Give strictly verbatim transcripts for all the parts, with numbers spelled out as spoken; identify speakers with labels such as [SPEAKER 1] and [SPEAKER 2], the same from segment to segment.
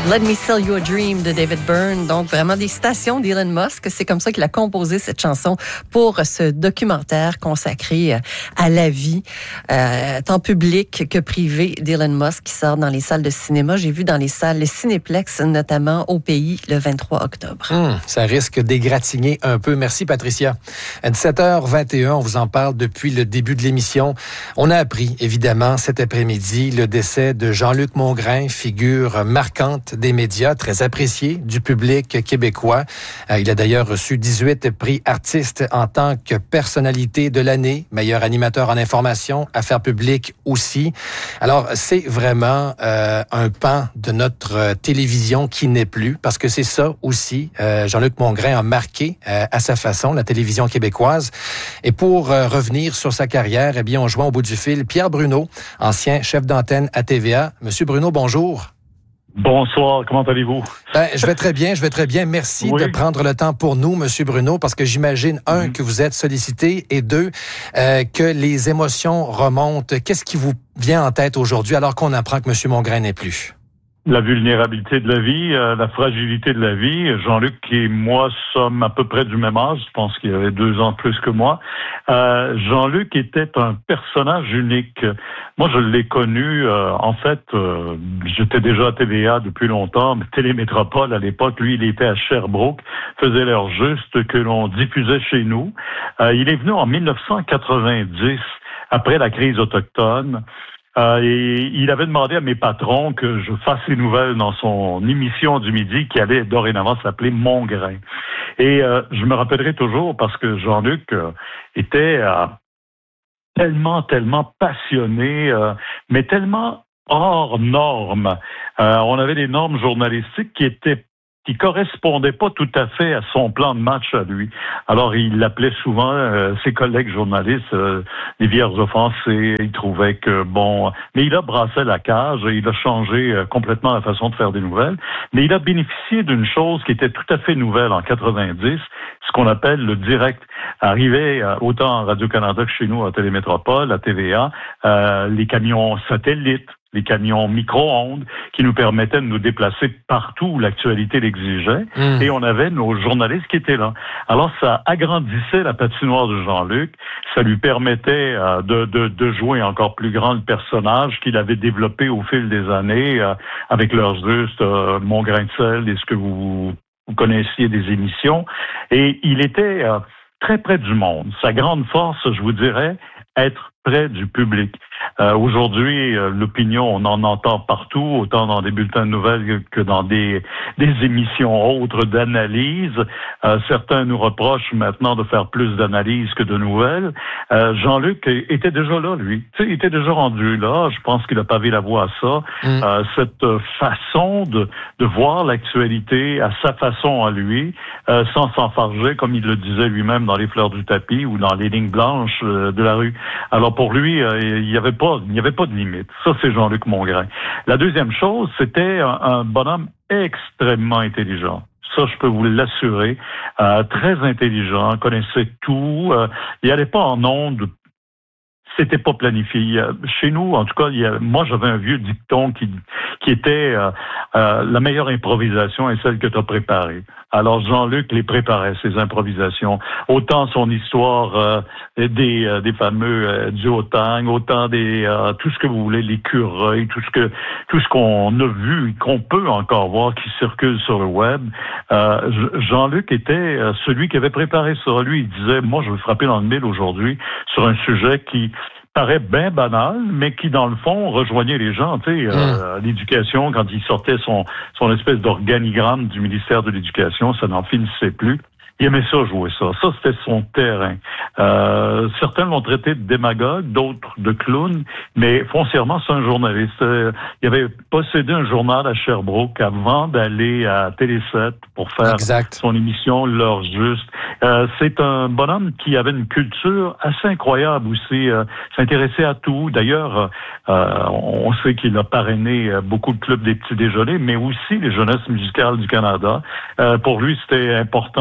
[SPEAKER 1] Let Me Sell You a Dream de David Byrne. Donc, vraiment des citations d'Elon Musk. C'est comme ça qu'il a composé cette chanson pour ce documentaire consacré à la vie, euh, tant publique que privée d'Elon Musk, qui sort dans les salles de cinéma. J'ai vu dans les salles Cinéplex, notamment au pays, le vingt-trois octobre.
[SPEAKER 2] Hum, ça risque d'égratigner un peu. Merci, Patricia. À dix-sept heures vingt et un, on vous en parle depuis le début de l'émission. On a appris, évidemment, cet après-midi, le décès de Jean-Luc Mongrain, figure marquante des médias, très apprécié du public québécois. Euh, il a d'ailleurs reçu dix-huit prix artistes en tant que personnalité de l'année, meilleur animateur en information, affaires publiques aussi. Alors, c'est vraiment euh, un pan de notre télévision qui n'est plus, parce que c'est ça aussi. Euh, Jean-Luc Mongrain a marqué euh, à sa façon la télévision québécoise. Et pour euh, revenir sur sa carrière, eh bien, on joint au bout du fil Pierre Bruno, ancien chef d'antenne à T V A. Monsieur Bruno, bonjour.
[SPEAKER 3] Bonsoir, comment allez-vous?
[SPEAKER 2] Ben, je vais très bien, je vais très bien. Merci oui. de prendre le temps pour nous, Monsieur Bruno, parce que j'imagine, un, mm-hmm. que vous êtes sollicité et deux, euh, que les émotions remontent. Qu'est-ce qui vous vient en tête aujourd'hui alors qu'on apprend que Monsieur Mongrain n'est plus?
[SPEAKER 3] La vulnérabilité de la vie, euh, la fragilité de la vie. Jean-Luc et moi sommes à peu près du même âge. Je pense qu'il avait deux ans de plus que moi. Euh, Jean-Luc était un personnage unique. Moi, je l'ai connu, euh, en fait, euh, j'étais déjà à T V A depuis longtemps, mais Télémétropole à l'époque, lui, il était à Sherbrooke, faisait l'heure juste que l'on diffusait chez nous. Euh, il est venu en dix-neuf cent quatre-vingt-dix, après la crise autochtone. Euh, et il avait demandé à mes patrons que je fasse les nouvelles dans son émission du midi qui allait dorénavant s'appeler Mongrain. Et euh, je me rappellerai toujours parce que Jean-Luc euh, était euh, tellement, tellement passionné, euh, mais tellement hors normes. Euh, on avait des normes journalistiques qui étaient qui correspondait pas tout à fait à son plan de match à lui. Alors, il l'appelait souvent euh, ses collègues journalistes euh, des vierges offensées. Il trouvait que, bon... Mais il a brassé la cage, il a changé euh, complètement la façon de faire des nouvelles. Mais il a bénéficié d'une chose qui était tout à fait nouvelle en quatre-vingt-dix, ce qu'on appelle le direct. Arrivé euh, autant à Radio-Canada que chez nous, à Télémétropole, à T V A, euh, les camions satellites, les camions micro-ondes qui nous permettaient de nous déplacer partout où l'actualité l'exigeait. Mmh. Et on avait nos journalistes qui étaient là. Alors, ça agrandissait la patinoire de Jean-Luc. Ça lui permettait euh, de, de, de jouer encore plus grand le personnage qu'il avait développé au fil des années euh, avec leurs juste euh, Mon grain de sel et ce que vous, vous connaissiez des émissions. Et il était euh, très près du monde. Sa grande force, je vous dirais, être près du public. Euh, aujourd'hui, euh, l'opinion, on en entend partout, autant dans des bulletins de nouvelles que dans des, des émissions autres d'analyse. Euh, certains nous reprochent maintenant de faire plus d'analyse que de nouvelles. Euh, Jean-Luc était déjà là, lui. Tu sais, il était déjà rendu là. Je pense qu'il a pavé la voie à ça. Mm. Euh, cette façon de, de voir l'actualité à sa façon à lui, euh, sans s'enfarger, comme il le disait lui-même dans les fleurs du tapis ou dans les lignes blanches euh, de la rue. Alors pour lui, euh, il n'y avait pas, il n'y avait pas de limite. Ça, c'est Jean-Luc Mongrain. La deuxième chose, c'était un, un bonhomme extrêmement intelligent. Ça, je peux vous l'assurer. Euh, très intelligent, connaissait tout. Euh, il n'allait pas en ondes. C'était pas planifié. Chez nous, en tout cas, il y a, moi, j'avais un vieux dicton qui, qui était euh, euh, la meilleure improvisation est celle que tu as préparée. Alors, Jean-Luc les préparait, ses improvisations. Autant son histoire euh, des, euh, des fameux euh, duotangs, autant des euh, tout ce que vous voulez, l'écureuil, tout ce que tout ce qu'on a vu, qu'on peut encore voir qui circule sur le web. Euh, Jean-Luc était euh, celui qui avait préparé ça. Lui, il disait, moi, je vais frapper dans le mille aujourd'hui sur un sujet qui paraît bien banal, mais qui, dans le fond, rejoignait les gens. Tu sais, euh, mmh. l'éducation, quand il sortait son, son espèce d'organigramme du ministère de l'Éducation, ça n'en finissait plus. Il aimait ça, jouer ça. Ça, c'était son terrain. Euh, certains l'ont traité de démagogue, d'autres de clown, mais foncièrement, c'est un journaliste. Euh, il avait possédé un journal à Sherbrooke avant d'aller à Télé sept pour faire exact. Son émission L'heure juste. Euh, c'est un bonhomme qui avait une culture assez incroyable aussi. Euh, s'intéressait à tout. D'ailleurs, euh, on sait qu'il a parrainé beaucoup de clubs des petits déjeuners, mais aussi les jeunesses musicales du Canada. Euh, pour lui, c'était important que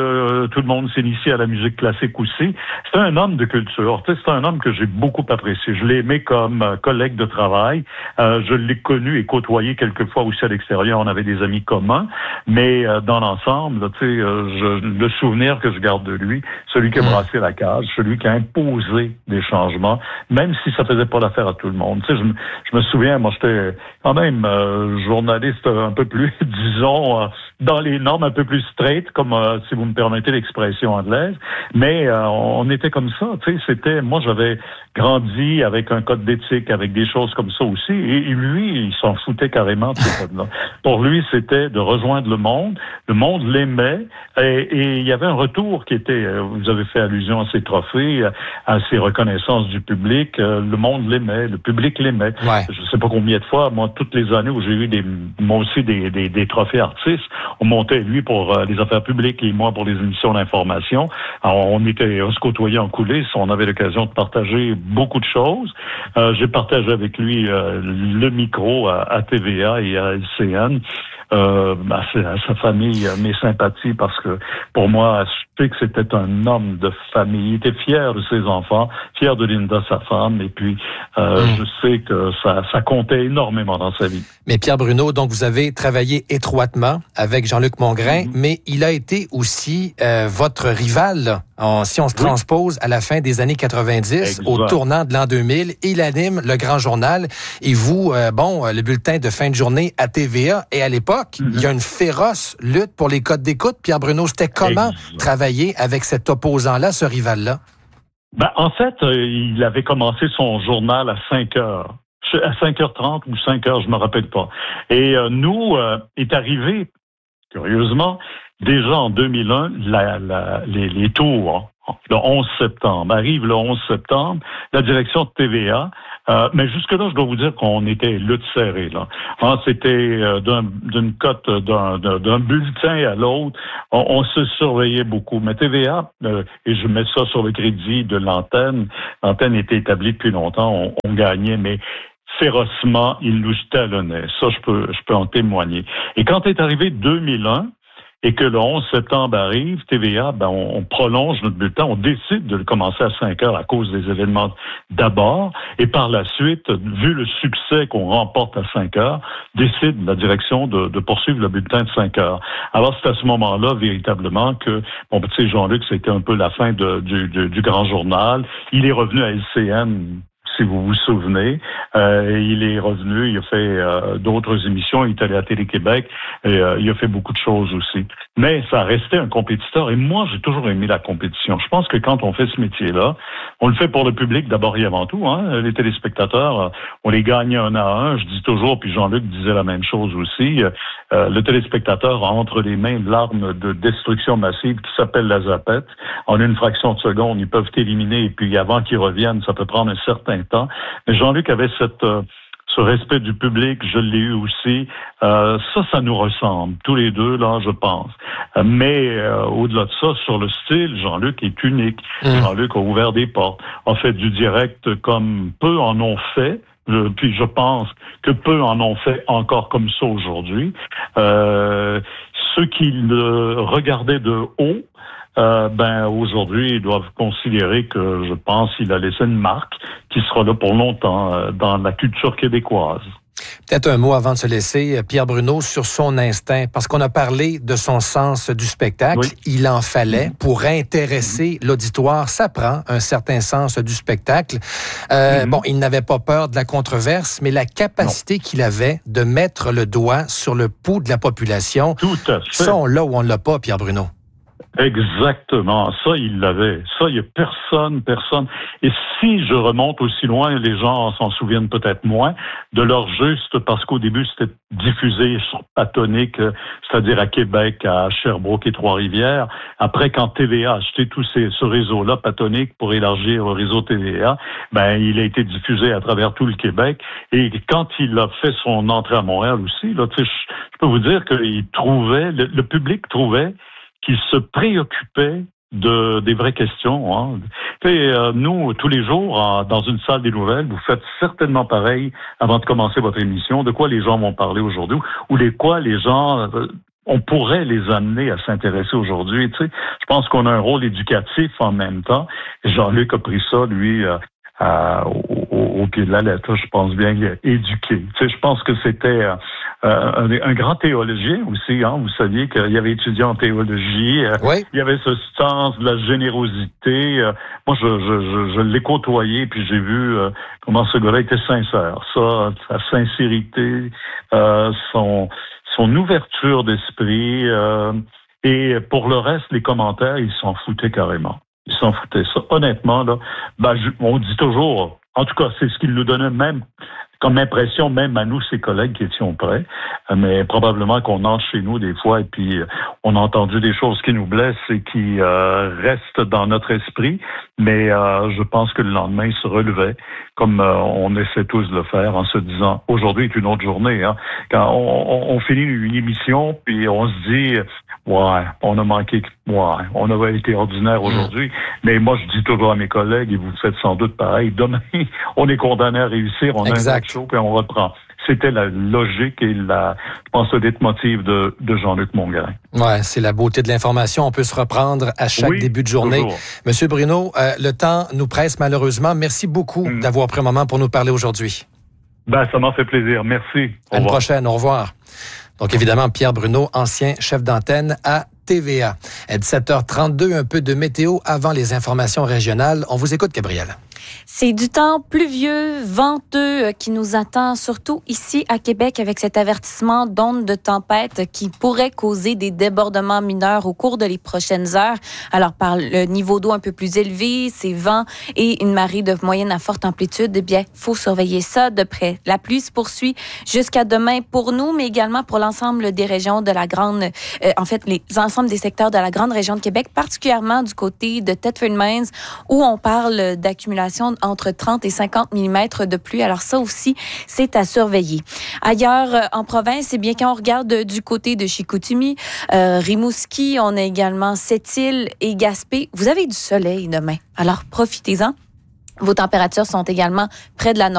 [SPEAKER 3] euh, tout le monde s'initie à la musique classique aussi. C'est un homme de culture. Tu sais, c'est un homme que j'ai beaucoup apprécié. Je l'ai aimé comme euh, collègue de travail. Euh, je l'ai connu et côtoyé quelquefois aussi à l'extérieur. On avait des amis communs. Mais euh, dans l'ensemble, tu sais, euh, je, le souvenir que je garde de lui, celui qui a brassé la cage, celui qui a imposé des changements, même si ça faisait pas l'affaire à tout le monde. Tu sais, je, je me souviens, moi, j'étais quand même euh, journaliste un peu plus, disons, euh, dans les normes un peu plus straight, comme euh, si vous me permettez l'expression anglaise. Mais euh, on était comme ça, tu sais. C'était, moi, j'avais grandi avec un code d'éthique, avec des choses comme ça aussi. Et, et lui, il s'en foutait carrément de ce code-là. Pour lui, c'était de rejoindre le monde. Le monde l'aimait. Et, et il y avait un retour qui était, vous avez fait allusion à ces trophées, à ces reconnaissances du public. Le monde l'aimait, le public l'aimait.
[SPEAKER 2] Ouais.
[SPEAKER 3] Je sais pas combien de fois, moi, toutes les années où j'ai eu des, moi aussi des, des, des trophées artistes, on montait lui pour les affaires publiques et moi pour les émissions d'information. Alors, on était, on se côtoyait en coulisses, on avait l'occasion de partager beaucoup de choses. Euh, j'ai partagé avec lui euh, le micro à, à T V A et à L C N. Euh, à, à sa famille, mes sympathies, parce que pour moi, je sais que c'était un homme de famille. Il était fier de ses enfants, fier de Linda, sa femme, et puis euh, mmh. je sais que ça, ça comptait énormément dans sa vie.
[SPEAKER 2] Mais Pierre Bruno, donc vous avez travaillé étroitement avec Jean-Luc Mongrain, mmh. mais il a été aussi euh, votre rival. En, si on se transpose oui. à la fin des années quatre-vingt-dix, exact. Au tournant de l'an deux mille, il anime le Grand Journal et vous, euh, bon, le bulletin de fin de journée à T V A. Et à l'époque, mm-hmm. il y a une féroce lutte pour les codes d'écoute. Pierre Bruno, c'était comment exact. Travailler avec cet opposant-là, ce rival-là?
[SPEAKER 3] Ben, en fait, euh, il avait commencé son journal à cinq heures. À cinq heures trente ou cinq heures, je me rappelle pas. Et euh, nous, euh, est arrivé, curieusement, déjà en deux mille un, la, la, les, les tours, le onze septembre, arrive le onze septembre, la direction de T V A, euh, mais jusque-là, je dois vous dire qu'on était lutte serrée, là. Hein, c'était euh, d'un, d'une cote, d'un, d'un, d'un bulletin à l'autre, on, on se surveillait beaucoup. Mais T V A, euh, et je mets ça sur le crédit de l'antenne, l'antenne était établie depuis longtemps, on, on gagnait, mais férocement, il nous talonnait. Ça, je peux, je peux en témoigner. Et quand est arrivé deux mille un, et que le onze septembre arrive, T V A, ben, on, on prolonge notre bulletin, on décide de le commencer à cinq heures à cause des événements d'abord, et par la suite, vu le succès qu'on remporte à cinq heures, décide la direction de, de poursuivre le bulletin de cinq heures. Alors, c'est à ce moment-là, véritablement, que, bon, tu sais, Jean-Luc, c'était un peu la fin de, du, du, du Grand Journal. Il est revenu à L C N, si vous vous souvenez. Euh, il est revenu, il a fait euh, d'autres émissions, il est allé à Télé-Québec, et euh, il a fait beaucoup de choses aussi. Mais ça restait un compétiteur, et moi, j'ai toujours aimé la compétition. Je pense que quand on fait ce métier-là, on le fait pour le public d'abord et avant tout. Hein. Les téléspectateurs, on les gagne un à un, je dis toujours, puis Jean-Luc disait la même chose aussi, euh, le téléspectateur a entre les mains l'arme de destruction massive qui s'appelle la zapette. En une fraction de seconde, ils peuvent t'éliminer, et puis avant qu'ils reviennent, ça peut prendre un certain temps. Mais Jean-Luc avait cette, euh, ce respect du public, je l'ai eu aussi. Euh, ça, ça nous ressemble, tous les deux, là, je pense. Euh, mais euh, au-delà de ça, sur le style, Jean-Luc est unique. Mmh. Jean-Luc a ouvert des portes, a fait du direct comme peu en ont fait. Je, puis je pense que peu en ont fait encore comme ça aujourd'hui. Euh, ceux qui le regardaient de haut, Euh, ben aujourd'hui, ils doivent considérer que, je pense, il a laissé une marque qui sera là pour longtemps euh, dans la culture québécoise.
[SPEAKER 2] Peut-être un mot avant de se laisser, Pierre Bruno, sur son instinct, parce qu'on a parlé de son sens du spectacle. Oui. Il en fallait pour intéresser mmh. l'auditoire. Ça prend un certain sens du spectacle. Euh, mmh. Bon, il n'avait pas peur de la controverse, mais la capacité non. qu'il avait de mettre le doigt sur le pouls de la population,
[SPEAKER 3] tout à fait.
[SPEAKER 2] Ça, on l'a ou on ne l'a pas, Pierre Bruno.
[SPEAKER 3] Exactement. Ça, il l'avait. Ça, il n'y a personne, personne. Et si je remonte aussi loin, les gens s'en souviennent peut-être moins, de leur juste, parce qu'au début, c'était diffusé sur Patonique, c'est-à-dire à Québec, à Sherbrooke et Trois-Rivières. Après, quand T V A a acheté tout ces, ce réseau-là, Patonique, pour élargir le réseau T V A, ben, il a été diffusé à travers tout le Québec. Et quand il a fait son entrée à Montréal aussi, là, tu sais, je, je peux vous dire qu'il trouvait, le, le public trouvait qu'il se préoccupait de des vraies questions. Hein. Tu sais, euh, nous, tous les jours, euh, dans une salle des nouvelles, vous faites certainement pareil avant de commencer votre émission. De quoi les gens vont parler aujourd'hui ou de quoi les gens euh, on pourrait les amener à s'intéresser aujourd'hui. Tu sais, je pense qu'on a un rôle éducatif en même temps. Et Jean-Luc a pris ça, lui, euh, euh, au, au pied de la lettre. Je pense bien éduqué. Tu sais, je pense que c'était euh, un, un grand théologien aussi. Hein. Vous saviez qu'il avait étudié en théologie. Euh,
[SPEAKER 2] oui.
[SPEAKER 3] Il y avait ce sens de la générosité. Euh, moi, je, je, je, je l'ai côtoyé, puis j'ai vu euh, comment ce gars-là était sincère. Ça, sa sincérité, euh, son... son ouverture d'esprit, euh, et pour le reste, les commentaires, ils s'en foutaient carrément. Ils s'en foutaient. Ça, honnêtement, là, ben, je, on dit toujours, en tout cas, c'est ce qu'il nous donnait même comme impression, même à nous, ses collègues qui étions prêts, mais probablement qu'on entre chez nous des fois et puis on a entendu des choses qui nous blessent et qui euh, restent dans notre esprit, mais euh, je pense que le lendemain, il se relevait, comme euh, on essaie tous de le faire, en se disant, aujourd'hui est une autre journée. Hein. Quand on, on, on finit une émission, puis on se dit, ouais, on a manqué, ouais, on a été ordinaire aujourd'hui, mais moi, je dis toujours à mes collègues, et vous faites sans doute pareil, demain, on est condamné à réussir, on
[SPEAKER 2] exact.
[SPEAKER 3] a un autre show, puis on reprend. C'était la logique et la, je pense, le leitmotiv de, de Jean-Luc Mongrain.
[SPEAKER 2] Ouais, c'est la beauté de l'information. On peut se reprendre à chaque
[SPEAKER 3] oui,
[SPEAKER 2] début de journée.
[SPEAKER 3] toujours.
[SPEAKER 2] Monsieur Bruno, euh, le temps nous presse malheureusement. Merci beaucoup mmh. d'avoir pris un moment pour nous parler aujourd'hui.
[SPEAKER 3] Ben, ça m'a fait plaisir. Merci.
[SPEAKER 2] À une prochaine. Au revoir. Donc, évidemment, Pierre Bruno, ancien chef d'antenne à T V A. À dix-sept heures trente-deux, un peu de météo avant les informations régionales. On vous écoute, Gabrielle.
[SPEAKER 4] C'est du temps pluvieux, venteux qui nous attend, surtout ici à Québec, avec cet avertissement d'ondes de tempête qui pourrait causer des débordements mineurs au cours de les prochaines heures. Alors, par le niveau d'eau un peu plus élevé, ces vents et une marée de moyenne à forte amplitude, eh bien, il faut surveiller ça de près. La pluie se poursuit jusqu'à demain pour nous, mais également pour l'ensemble des régions de la grande, euh, en fait, les ensembles des secteurs de la grande région de Québec, particulièrement du côté de Thetford Mines, où on parle d'accumulation entre trente et cinquante millimètres de pluie. Alors ça aussi, c'est à surveiller. Ailleurs euh, en province, eh bien, quand on regarde euh, du côté de Chicoutimi, euh, Rimouski, on a également Sept-Îles et Gaspé. Vous avez du soleil demain. Alors profitez-en. Vos températures sont également près de la normale.